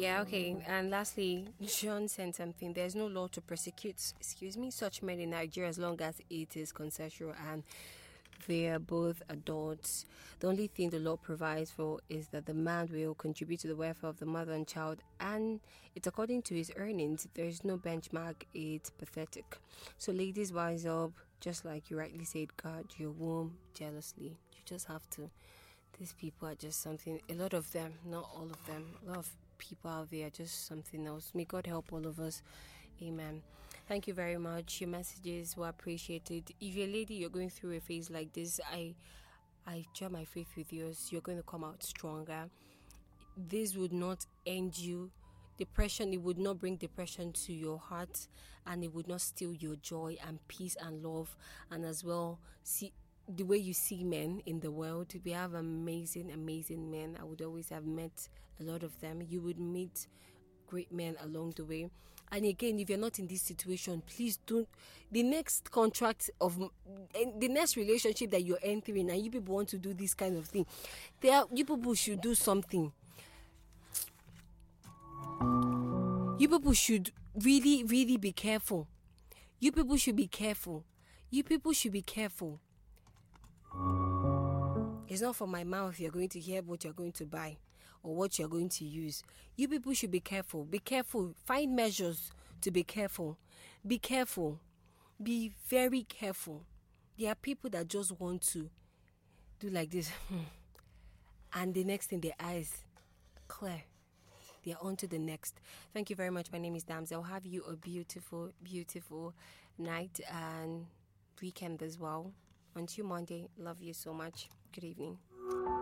Yeah, okay. And lastly, John sent something. There's no law to prosecute, such men in Nigeria as long as it is consensual and they are both adults. The only thing the law provides for is that the man will contribute to the welfare of the mother and child, and it's according to his earnings. If there is no benchmark, it's pathetic. So, ladies, wise up. Just like you rightly said, guard your womb jealously. You just have to. These people are just something. A lot of them, not all of them. A lot of people out there are just something else. May God help all of us. Amen. Thank you very much. Your messages were appreciated. If you're a lady, you're going through a phase like this, I share my faith with yours. You're going to come out stronger. This would not end you. Depression, it would not bring depression to your heart, and it would not steal your joy and peace and love, and as well see the way you see men in the world. We have amazing men. I would always have met a lot of them. You would meet great men along the way. And again, if you're not in this situation, please don't. The next contract of the next relationship that you're entering, and you people want to do this kind of thing, you people should do something. You people should really, really be careful. You people should be careful. You people should be careful. It's not from my mouth you're going to hear what you're going to buy or what you're going to use. You people should be careful. Be careful. Find measures to be careful. Be careful. Be very careful. There are people that just want to do like this. And the next thing, their eyes clear. They are on to the next. Thank you very much. My name is Damsel. I'll have you a beautiful, beautiful night and weekend as well. Until Monday. Love you so much. Good evening.